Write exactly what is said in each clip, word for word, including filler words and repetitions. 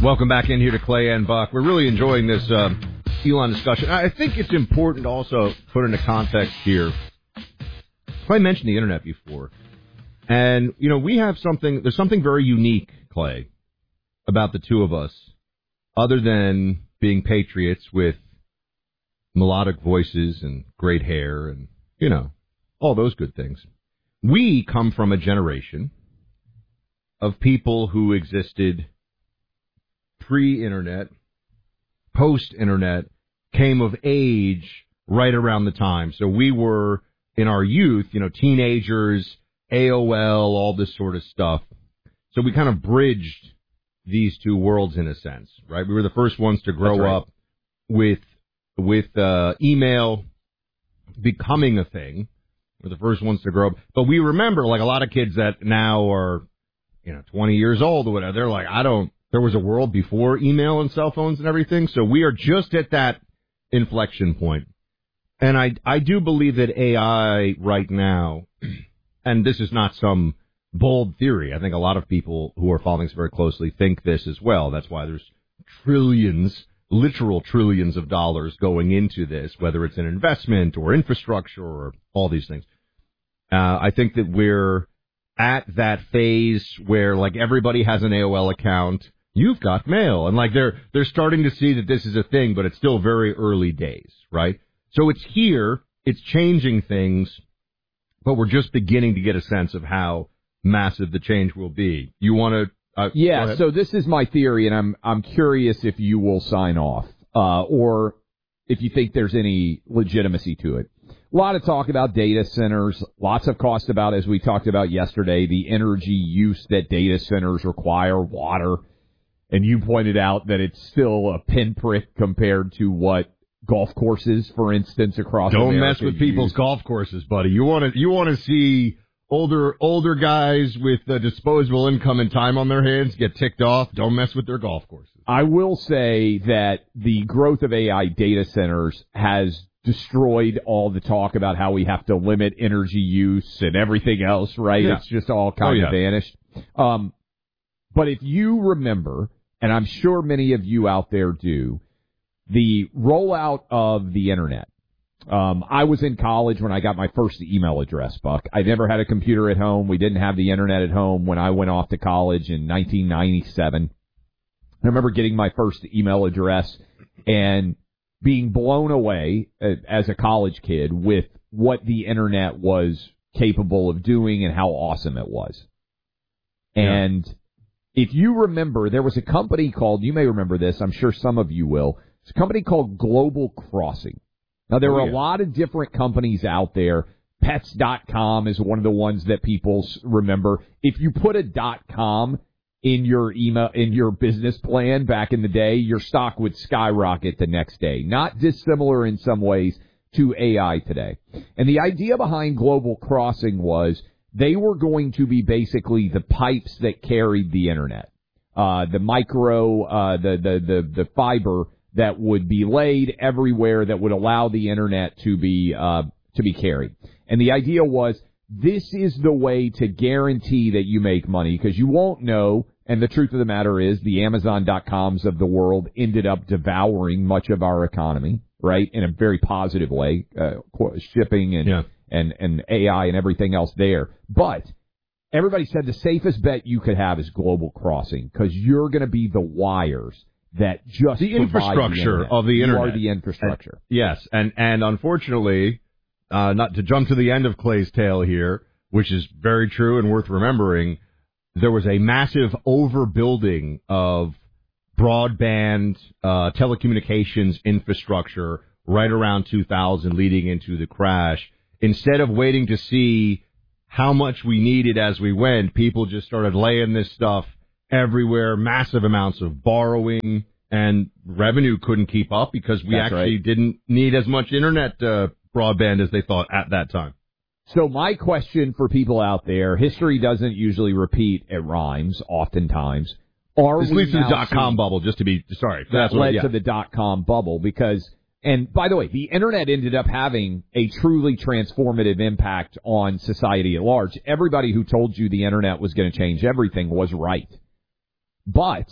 Welcome back in here to Clay and Buck. We're really enjoying this um, Elon discussion. I think it's important to also put into context here. Clay mentioned the internet before. And, you know, we have something, there's something very unique, Clay, about the two of us, other than being patriots with melodic voices and great hair and, you know, all those good things. We come from a generation of people who existed pre-internet, post-internet, came of age right around the time. So we were, in our youth, you know, teenagers, A O L, all this sort of stuff. So we kind of bridged these two worlds in a sense, right? We were the first ones to grow right. up with with uh, email becoming a thing. We're the first ones to grow up. But we remember, like a lot of kids that now are, you know, twenty years old or whatever, they're like, I don't, there was a world before email and cell phones and everything. So we are just at that inflection point. And I, I do believe that A I right now, and this is not some bold theory. I think a lot of people who are following this very closely think this as well. That's why there's trillions, literal trillions of dollars going into this, whether it's an investment or infrastructure or all these things. Uh, I think that we're at that phase where, like, everybody has an A O L account. You've got mail. And, like, they're they're starting to see that this is a thing, but it's still very early days, right? So it's here. It's changing things, but we're just beginning to get a sense of how massive the change will be. You want to? Uh, yeah. So this is my theory, and I'm I'm curious if you will sign off, uh, or if you think there's any legitimacy to it. A lot of talk about data centers, lots of cost about, as we talked about yesterday, the energy use that data centers require, water. And you pointed out that it's still a pinprick compared to what golf courses, for instance, across Don't America mess with use. people's golf courses, buddy. You want to you want to see older older guys with uh, disposable income and time on their hands get ticked off. Don't mess with their golf courses. I will say that the growth of A I data centers has destroyed all the talk about how we have to limit energy use and everything else, right? Yeah. It's just all kind oh, of yeah. vanished. Um, but if you remember, and I'm sure many of you out there do, the rollout of the internet. Um, I was in college when I got my first email address, Buck. I never had a computer at home. We didn't have the internet at home when I went off to college in nineteen ninety-seven. I remember getting my first email address and being blown away uh, as a college kid with what the internet was capable of doing and how awesome it was. Yeah. And if you remember, there was a company called, you may remember this, I'm sure some of you will, it's a company called Global Crossing. Now, there oh, are yeah. a lot of different companies out there. Pets dot com is one of the ones that people remember. If you put a .com in your email, in your business plan back in the day, your stock would skyrocket the next day. Not dissimilar in some ways to A I today. And the idea behind Global Crossing was they were going to be basically the pipes that carried the internet, uh, the micro, uh, the, the, the, the fiber that would be laid everywhere that would allow the internet to be, uh, to be carried. And the idea was this is the way to guarantee that you make money because you won't know. And the truth of the matter is the Amazon dot coms of the world ended up devouring much of our economy, right, in a very positive way, uh, shipping and, yeah. and, and A I and everything else there. But everybody said the safest bet you could have is Global Crossing because you're going to be the wires that just the infrastructure the of the internet. You are the infrastructure. And, yes, and, and unfortunately, uh, not to jump to the end of Clay's tale here, which is very true and worth remembering, there was a massive overbuilding of broadband uh, telecommunications infrastructure right around two thousand leading into the crash. Instead of waiting to see how much we needed as we went, people just started laying this stuff everywhere, massive amounts of borrowing, and revenue couldn't keep up because we That's actually right. didn't need as much internet uh, broadband as they thought at that time. So my question for people out there, history doesn't usually repeat, it rhymes oftentimes. Are this we leads to the now dot-com seeing- bubble, just to be, sorry. That That's what, led yeah. to the dot-com bubble because, and by the way, the internet ended up having a truly transformative impact on society at large. Everybody who told you the internet was going to change everything was right. But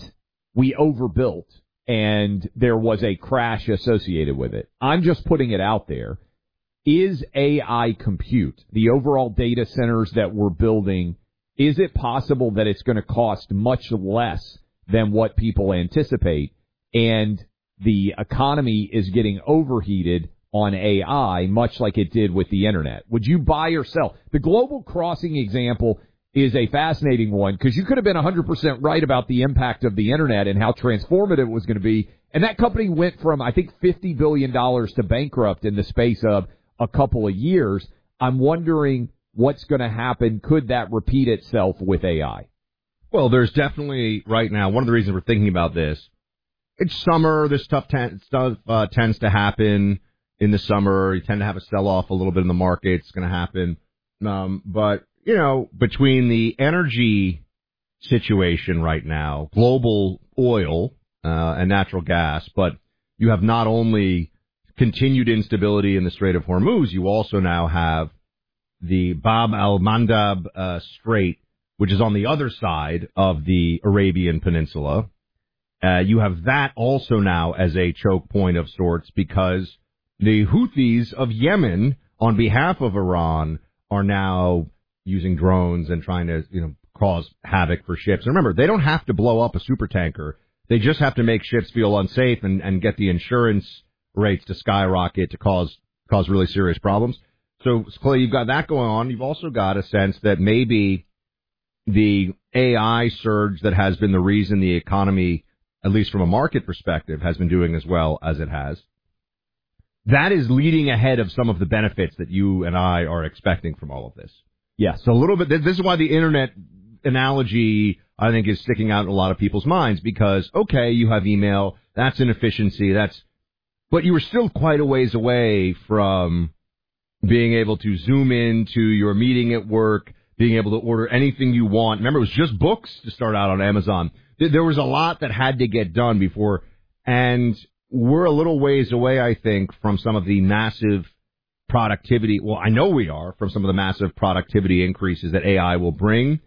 we overbuilt and there was a crash associated with it. I'm just putting it out there. Is A I compute, the overall data centers that we're building, is it possible that it's going to cost much less than what people anticipate, and the economy is getting overheated on A I, much like it did with the Internet? Would you buy or sell? The Global Crossing example is a fascinating one because you could have been one hundred percent right about the impact of the Internet and how transformative it was going to be, and that company went from, I think, fifty billion dollars to bankrupt in the space of a couple of years. I'm wondering what's going to happen. Could that repeat itself with A I? Well, there's definitely right now, one of the reasons we're thinking about this, it's summer, this stuff, ten, stuff uh, tends to happen in the summer. You tend to have a sell-off a little bit in the market. It's going to happen. Um, but, you know, between the energy situation right now, global oil uh, and natural gas, but you have not only continued instability in the Strait of Hormuz, you also now have the Bab al-Mandab uh, Strait, which is on the other side of the Arabian Peninsula. Uh, you have that also now as a choke point of sorts because the Houthis of Yemen, on behalf of Iran, are now using drones and trying to, you know, cause havoc for ships. And remember, they don't have to blow up a supertanker. They just have to make ships feel unsafe and, and get the insurance rates to skyrocket to cause cause really serious problems. So, Clay, you've got that going on. You've also got a sense that maybe the A I surge that has been the reason the economy, at least from a market perspective, has been doing as well as it has, that is leading ahead of some of the benefits that you and I are expecting from all of this. Yes. So a little bit, this is why the Internet analogy, I think, is sticking out in a lot of people's minds because, okay, you have email, that's inefficiency, that's, but you were still quite a ways away from being able to zoom into your meeting at work, being able to order anything you want. Remember, it was just books to start out on Amazon. There was a lot that had to get done before, and we're a little ways away, I think, from some of the massive productivity. Well, I know we are, from some of the massive productivity increases that A I will bring,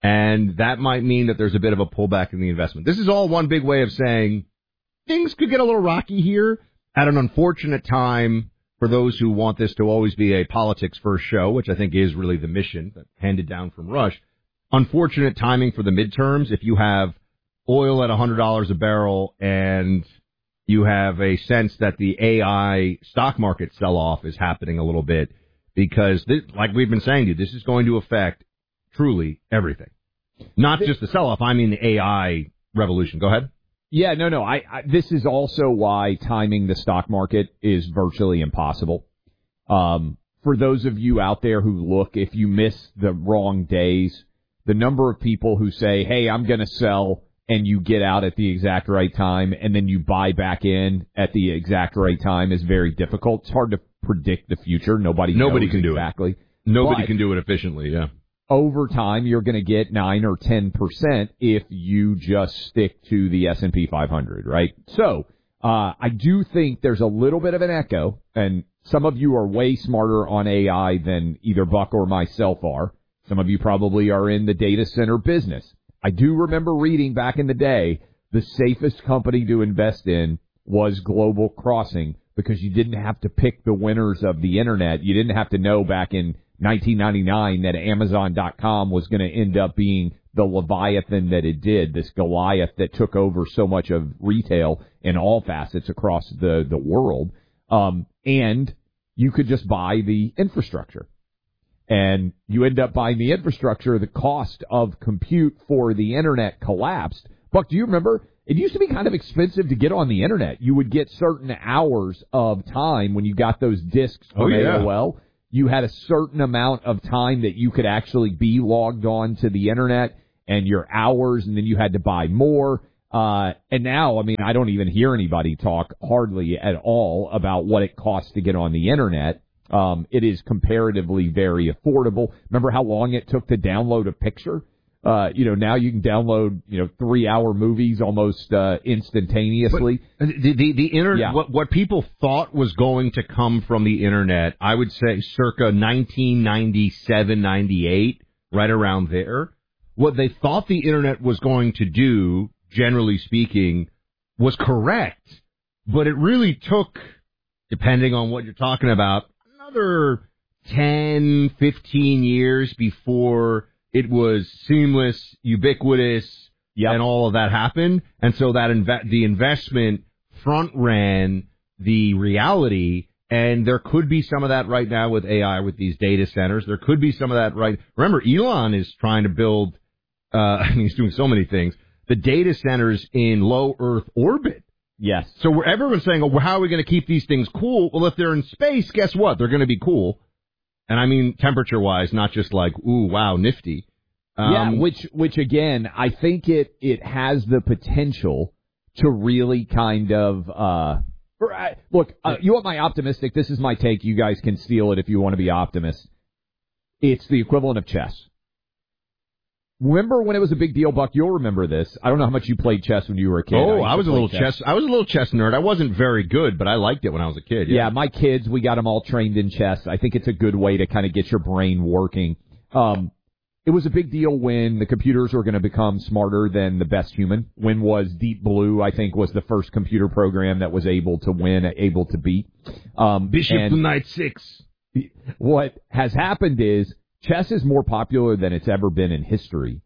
and that might mean that there's a bit of a pullback in the investment. This is all one big way of saying things could get a little rocky here at an unfortunate time for those who want this to always be a politics first show, which I think is really the mission handed down from Rush. Unfortunate timing for the midterms. If you have oil at one hundred dollars a barrel and you have a sense that the A I stock market sell-off is happening a little bit because, this, like we've been saying to you, this is going to affect truly everything. Not just the sell-off, I mean the A I revolution. Go ahead. Yeah, no, no. I, I this is also why timing the stock market is virtually impossible. Um, for those of you out there who look, if you miss the wrong days, the number of people who say, hey, I'm going to sell, and you get out at the exact right time, and then you buy back in at the exact right time is very difficult. It's hard to predict the future. Nobody, Nobody knows can do exactly. it. Nobody but can do it efficiently, yeah. Over time, you're going to get nine or ten percent if you just stick to the S and P five hundred, right? So uh, I do think there's a little bit of an echo, and some of you are way smarter on A I than either Buck or myself are. Some of you probably are in the data center business. I do remember reading back in the day, the safest company to invest in was Global Crossing because you didn't have to pick the winners of the Internet. You didn't have to know back in nineteen ninety-nine that Amazon dot com was going to end up being the Leviathan that it did, this Goliath that took over so much of retail in all facets across the, the world. Um, and you could just buy the infrastructure. And you end up buying the infrastructure, the cost of compute for the Internet collapsed. Buck, do you remember? It used to be kind of expensive to get on the Internet. You would get certain hours of time when you got those discs from oh, yeah. A O L. You had a certain amount of time that you could actually be logged on to the Internet and your hours, and then you had to buy more. Uh, and now, I mean, I don't even hear anybody talk hardly at all about what it costs to get on the Internet. Um, it is comparatively very affordable. Remember how long it took to download a picture? Uh, you know, now you can download, you know, three-hour movies almost uh, instantaneously. But the the, the internet, yeah. what what people thought was going to come from the Internet, I would say, circa nineteen ninety-seven, ninety-eight, right around there. What they thought the Internet was going to do, generally speaking, was correct. But it really took, depending on what you're talking about, another ten, fifteen years before it was seamless, ubiquitous, yep. and all of that happened. And so that inve- the investment front ran the reality, and there could be some of that right now with A I, with these data centers. There could be some of that right. Remember, Elon is trying to build, uh, I mean, he's doing so many things, the data centers in low Earth orbit. Yes. So where everyone's saying, oh, well, how are we going to keep these things cool? Well, if they're in space, guess what? They're going to be cool. And I mean temperature-wise, not just like, ooh, wow, nifty. Um, yeah, which, which again, I think it, it has the potential to really kind of, uh, look, uh, you want my optimistic? This is my take. You guys can steal it if you want to be optimists. It's the equivalent of chess. Remember when it was a big deal, Buck? You'll remember this. I don't know how much you played chess when you were a kid. Oh, I, I was a little chess. chess. I was a little chess nerd. I wasn't very good, but I liked it when I was a kid. Yeah, yeah my kids, we got them all trained in chess. I think it's a good way to kind of get your brain working. Um, it was a big deal when the computers were going to become smarter than the best human. When was Deep Blue, I think, was the first computer program that was able to win, able to beat. Um, Bishop to knight six. What has happened is chess is more popular than it's ever been in history,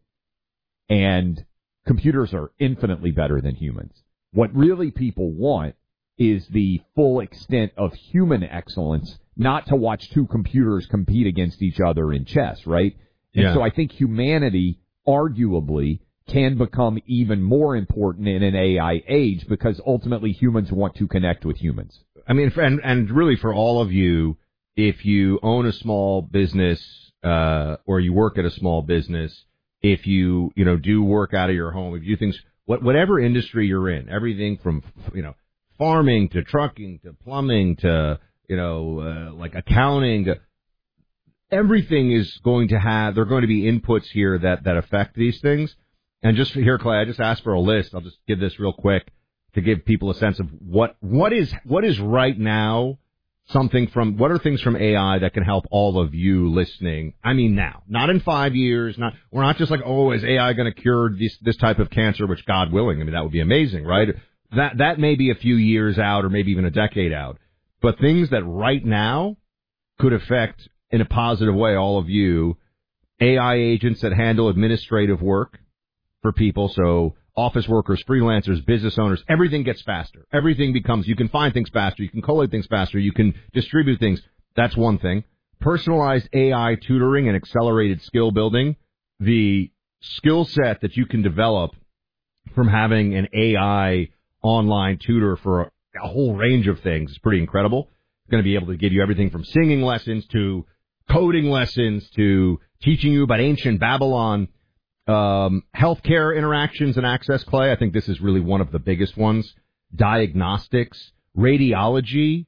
and computers are infinitely better than humans. What really people want is the full extent of human excellence, not to watch two computers compete against each other in chess, right? And yeah. so I think humanity, arguably, can become even more important in an A I age because ultimately humans want to connect with humans. I mean, and, and really for all of you, if you own a small business, Uh, or you work at a small business, if you, you know, do work out of your home, if you do things, what, whatever industry you're in, everything from, you know, farming to trucking to plumbing to, you know, uh, like accounting, to, everything is going to have, there are going to be inputs here that, that affect these things. And just here, Clay, I just asked for a list. I'll just give this real quick to give people a sense of what, what is, what is right now something from, what are things from A I that can help all of you listening? I mean now, not in five years, not, we're not just like, oh, is A I going to cure this, this type of cancer, which God willing, I mean, that would be amazing, right? That, that may be a few years out or maybe even a decade out, but things that right now could affect in a positive way all of you, A I agents that handle administrative work for people. So office workers, freelancers, business owners, everything gets faster. Everything becomes, you can find things faster, you can collate things faster, you can distribute things. That's one thing. Personalized A I tutoring and accelerated skill building. The skill set that you can develop from having an A I online tutor for a, a whole range of things is pretty incredible. It's going to be able to give you everything from singing lessons to coding lessons to teaching you about ancient Babylon. Um, healthcare interactions and access, Clay. I think this is really one of the biggest ones. Diagnostics, radiology.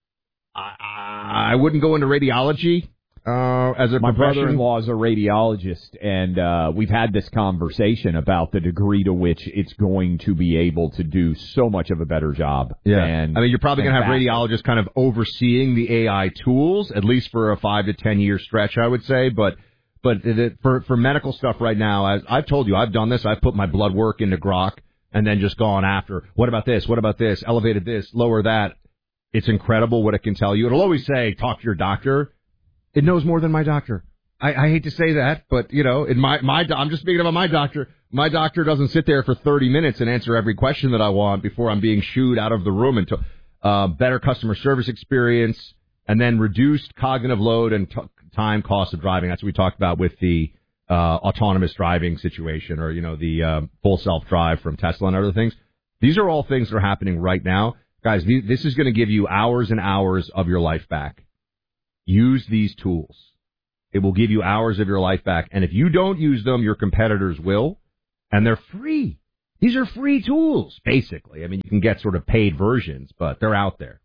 I, I wouldn't go into radiology uh, as a My profession. brother-in-law is a radiologist, and uh, we've had this conversation about the degree to which it's going to be able to do so much of a better job. Yeah, than, I mean, you're probably going to have faster. radiologists kind of overseeing the A I tools, at least for a five to ten year stretch, I would say, but. But it, for for medical stuff right now, as I've told you, I've done this. I've put my blood work into Grok and then just gone after, what about this? What about this? Elevated this, lower that. It's incredible what it can tell you. It'll always say, talk to your doctor. It knows more than my doctor. I, I hate to say that, but, you know, in my, my I'm just speaking about my doctor. My doctor doesn't sit there for thirty minutes and answer every question that I want before I'm being shooed out of the room into uh, better customer service experience and then reduced cognitive load and t- time, cost of driving. That's what we talked about with the uh, autonomous driving situation, or, you know, the uh, full self-drive from Tesla and other things. These are all things that are happening right now. Guys, these, this is going to give you hours and hours of your life back. Use these tools. It will give you hours of your life back. And if you don't use them, your competitors will. And they're free. These are free tools, basically. I mean, you can get sort of paid versions, but they're out there.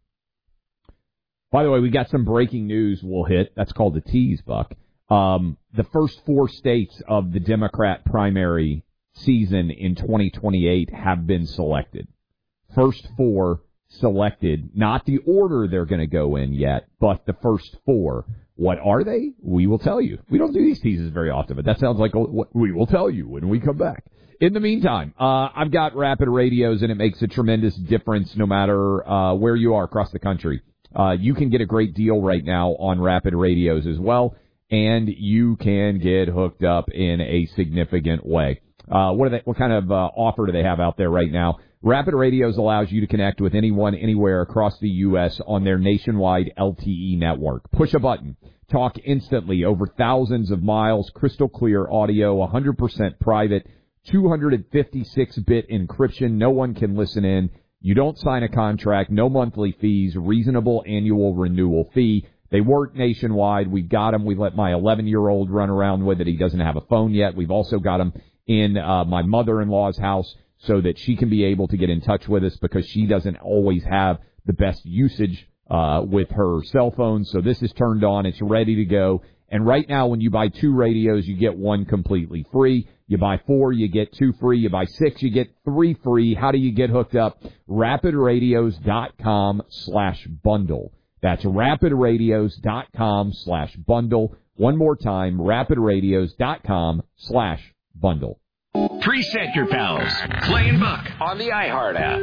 By the way, we got some breaking news we'll hit. That's called a tease, Buck. Um, the first four states of the Democrat primary season in twenty twenty-eight have been selected. First four selected, not the order they're going to go in yet, but the first four. What are they? We will tell you. We don't do these teases very often, but that sounds like what we will tell you when we come back. In the meantime, uh, I've got Rapid Radios, and it makes a tremendous difference no matter uh, where you are across the country. Uh, you can get a great deal right now on Rapid Radios as well, and you can get hooked up in a significant way. Uh, what, are they, what kind of uh, offer do they have out there right now? Rapid Radios allows you to connect with anyone, anywhere across the U S on their nationwide L T E network. Push a button. Talk instantly over thousands of miles, crystal clear audio, one hundred percent private, two fifty-six bit encryption. No one can listen in. You don't sign a contract, no monthly fees, reasonable annual renewal fee. They work nationwide. We've got them. We let my eleven-year-old run around with it. He doesn't have a phone yet. We've also got them in uh, my mother-in-law's house so that she can be able to get in touch with us because she doesn't always have the best usage uh, with her cell phone. So this is turned on. It's ready to go. And right now, when you buy two radios, you get one completely free. You buy four, you get two free. You buy six, you get three free. How do you get hooked up? rapidradios.com slash bundle. That's rapidradios.com slash bundle. One more time, rapidradios.com slash bundle. Preset your pals. Clay and Buck on the iHeart app.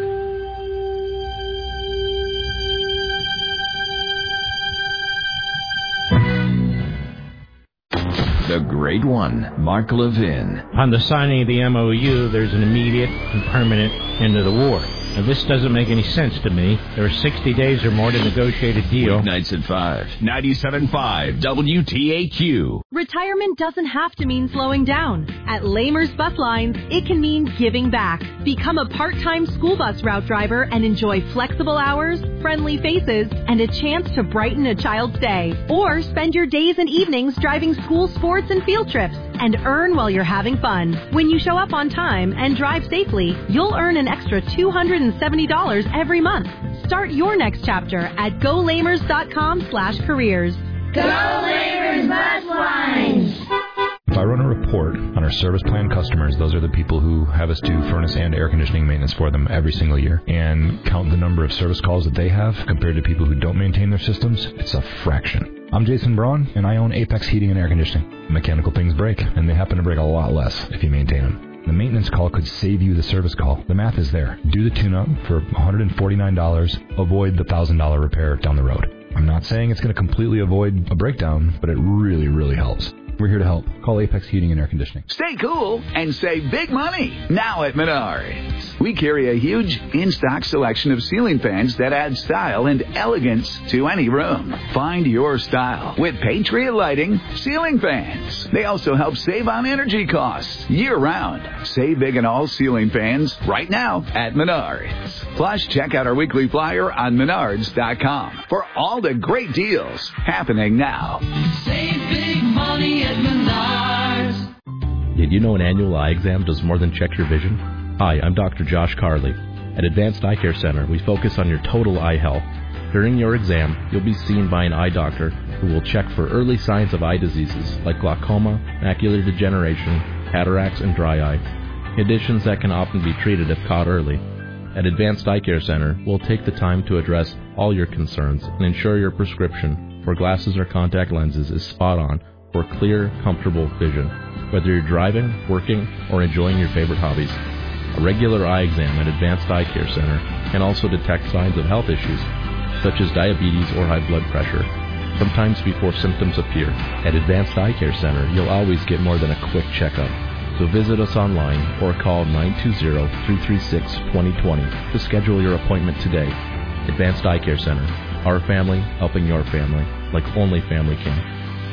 The Great One, Mark Levin. On the signing of the M O U, there's an immediate and permanent end of the war. Now, this doesn't make any sense to me. There are sixty days or more to negotiate a deal. Nights at five. ninety-seven point five W T A Q. Retirement doesn't have to mean slowing down. At Lamers Bus Lines, it can mean giving back. Become a part-time school bus route driver and enjoy flexible hours, friendly faces, and a chance to brighten a child's day. Or spend your days and evenings driving school sports and field trips and earn while you're having fun. When you show up on time and drive safely, you'll earn an extra two hundred seventy dollars every month. Start your next chapter at golamers.com slash careers. Go Lamers Bus Lines! If I run a report on our service plan customers, those are the people who have us do furnace and air conditioning maintenance for them every single year, and count the number of service calls that they have compared to people who don't maintain their systems, it's a fraction. I'm Jason Braun, and I own Apex Heating and Air Conditioning. Mechanical things break, and they happen to break a lot less if you maintain them. The maintenance call could save you the service call. The math is there. Do the tune-up for one hundred forty-nine dollars. Avoid the one thousand dollars repair down the road. I'm not saying it's going to completely avoid a breakdown, but it really, really helps. We're here to help. Call Apex Heating and Air Conditioning. Stay cool and save big money now at Menards. We carry a huge in-stock selection of ceiling fans that add style and elegance to any room. Find your style with Patriot Lighting ceiling fans. They also help save on energy costs year-round. Save big on all ceiling fans right now at Menards. Plus, check out our weekly flyer on menards dot com for all the great deals happening now. Save big money at Menards. Did you know an annual eye exam does more than check your vision? Hi, I'm Doctor Josh Carley. At Advanced Eye Care Center, we focus on your total eye health. During your exam, you'll be seen by an eye doctor who will check for early signs of eye diseases like glaucoma, macular degeneration, cataracts, and dry eye, conditions that can often be treated if caught early. At Advanced Eye Care Center, we'll take the time to address all your concerns and ensure your prescription for glasses or contact lenses is spot on for clear, comfortable vision, whether you're driving, working, or enjoying your favorite hobbies. A regular eye exam at Advanced Eye Care Center can also detect signs of health issues, such as diabetes or high blood pressure, sometimes before symptoms appear. At Advanced Eye Care Center, you'll always get more than a quick checkup. So visit us online or call nine two zero, three three six, two zero two zero to schedule your appointment today. Advanced Eye Care Center. Our family helping your family like only family can.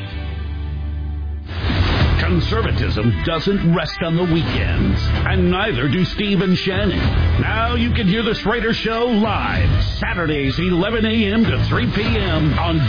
Conservatism doesn't rest on the weekends, and neither do Steve and Shannon. Now you can hear the Schrader Show live, Saturdays eleven a.m. to three p.m. on